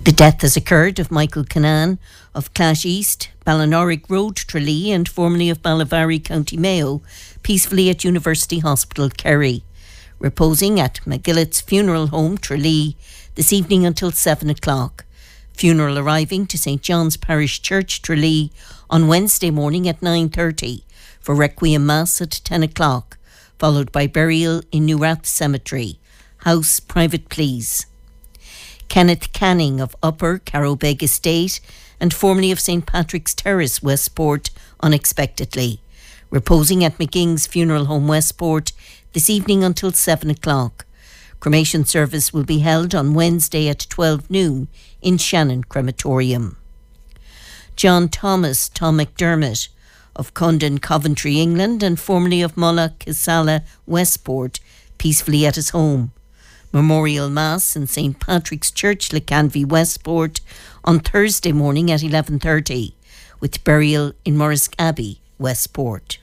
The death has occurred of Michael Canan of Clash East, Ballinorick Road, Tralee, and formerly of Ballavary, County Mayo, peacefully at University Hospital, Kerry. Reposing at McGillett's Funeral Home, Tralee, this evening until 7 o'clock. Funeral arriving to St John's Parish Church, Tralee, on Wednesday morning at 9:30 for Requiem Mass at 10 o'clock, followed by burial in Newrath Cemetery. House private, please. Kenneth Canning of Upper Carrowbeg Estate and formerly of St Patrick's Terrace, Westport, unexpectedly. Reposing at McGing's Funeral Home, Westport, this evening until 7 o'clock. Cremation service will be held on Wednesday at 12 noon in Shannon Crematorium. John Thomas, Tom McDermott of Cundon, Coventry, England, and formerly of Mulla Kisala, Westport, peacefully at his home. Memorial Mass in St Patrick's Church, Lecanvy, Westport, on Thursday morning at 11:30, with burial in Morrisk Abbey, Westport.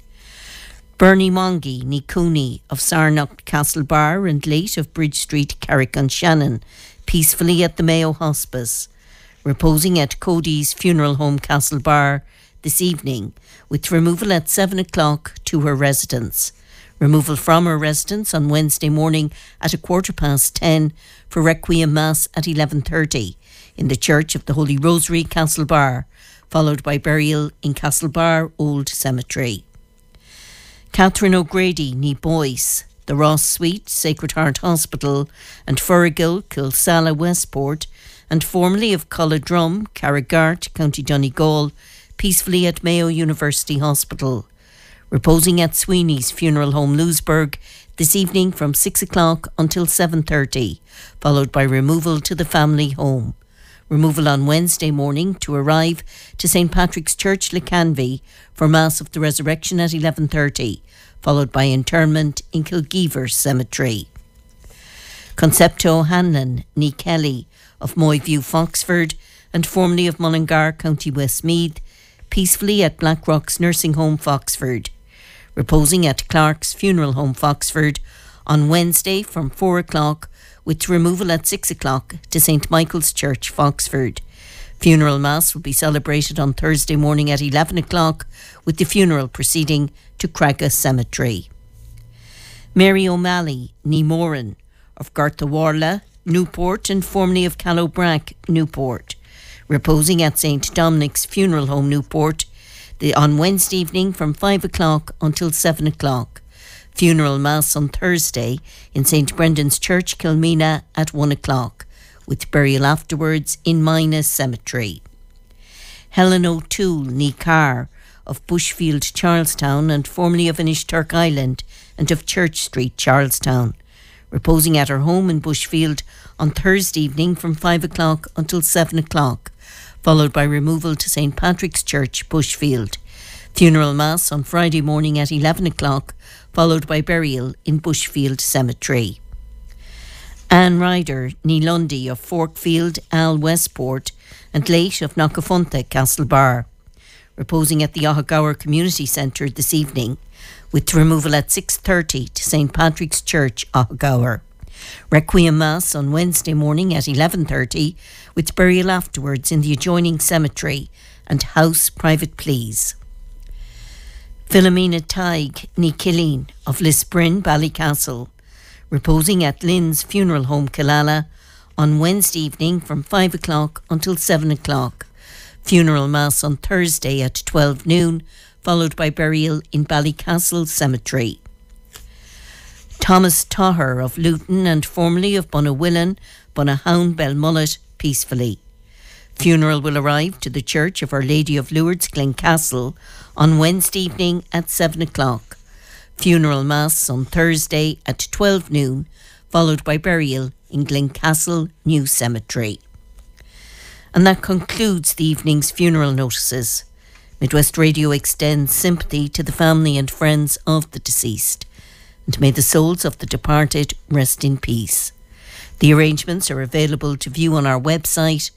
Bernie Mongie, ní Cooney of Sarnock, Castlebar, and late of Bridge Street, Carrick-on-Shannon, peacefully at the Mayo Hospice. Reposing at Cody's Funeral Home, Castlebar, this evening, with removal at 7 o'clock to her residence. Removal from her residence on Wednesday morning at 10:15 for Requiem Mass at 11:30 in the Church of the Holy Rosary, Castlebar, followed by burial in Castlebar Old Cemetery. Catherine O'Grady, ní Boyce, the Ross Suite, Sacred Heart Hospital, and Furrigill, Kilsala, Westport, and formerly of Culladrum, Carrigart, County Donegal, peacefully at Mayo University Hospital. Reposing at Sweeney's Funeral Home, Lewisburg, this evening from 6 o'clock until 7:30, followed by removal to the family home. Removal on Wednesday morning to arrive to St Patrick's Church, Lecanvy, for Mass of the Resurrection at 11:30, followed by interment in Kilgeever Cemetery. Concepto Hanlon, ní Kelly of Moyview, Foxford, and formerly of Mullingar, County Westmeath, peacefully at Blackrock's Nursing Home, Foxford. Reposing at Clark's Funeral Home, Foxford, on Wednesday from 4 o'clock, with removal at 6 o'clock to St Michael's Church, Foxford. Funeral Mass will be celebrated on Thursday morning at 11 o'clock, with the funeral proceeding to Cragga Cemetery. Mary O'Malley, ní Moran, of Garthawarla, Newport, and formerly of Callowbrack, Newport. Reposing at St Dominic's Funeral Home, Newport, on Wednesday evening from 5 o'clock until 7 o'clock. Funeral Mass on Thursday in St Brendan's Church, Kilmena, at 1 o'clock, with burial afterwards in Mina Cemetery. Helen O'Toole, ní Carr, of Bushfield, Charlestown, and formerly of Inishturk Island and of Church Street, Charlestown. Reposing at her home in Bushfield on Thursday evening from 5 o'clock until 7 o'clock, followed by removal to St Patrick's Church, Bushfield. Funeral Mass on Friday morning at 11 o'clock, followed by burial in Bushfield Cemetery. Anne Ryder, ní Lundy of Forkfield, Al Westport, and late of Knockafunta, Castlebar. Reposing at the Ohagower Community Centre this evening, with removal at 6:30 to St Patrick's Church, Ohagower. Requiem Mass on Wednesday morning at 11:30, with burial afterwards in the adjoining cemetery, and house private, please. Philomena Tighe, ní Killeen of Lisbrin, Ballycastle, reposing at Lynn's Funeral Home, Killala, on Wednesday evening from 5 o'clock until 7 o'clock. Funeral Mass on Thursday at 12 noon, followed by burial in Ballycastle Cemetery. Thomas Taher of Luton and formerly of Bunawillan, Bunahown, Belmullet, peacefully. Funeral will arrive to the Church of Our Lady of Lourdes, Glencastle, on Wednesday evening at 7 o'clock. Funeral Mass on Thursday at 12 noon, followed by burial in Glencastle New Cemetery. And that concludes the evening's funeral notices. Midwest Radio extends sympathy to the family and friends of the deceased, and may the souls of the departed rest in peace. The arrangements are available to view on our website,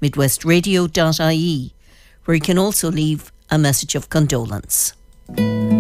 midwestradio.ie, where you can also leave a message of condolence.